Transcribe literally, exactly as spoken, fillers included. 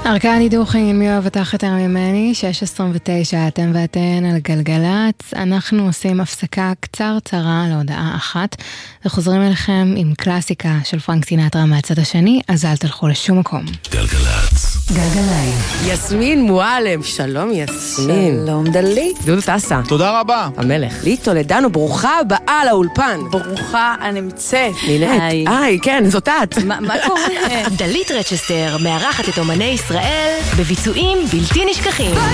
ארכדי דוכין, מי אוהב אותך יותר ממני, שש עשרים ותשע, אתם ואתן על גלגלץ. אנחנו עושים הפסקה קצרצרה להודעה אחת, וחוזרים אליכם עם קלאסיקה של פרנק סינטרה מהצד השני, אז אל תלכו לשום מקום. גלגלץ. גלגלי. יסמין מועלם, שלום יסמין. שלום דלי. דודו טסה. תודה רבה. המלך. לי תולדנו, ברוכה הבאה לאולפן. ברוכה הנמצאת. נינט. היי, כן, זאת את. מה קורה? דלית רצ'סטר מארחת את אומני ישראל בביצועים בלתי נשכחים.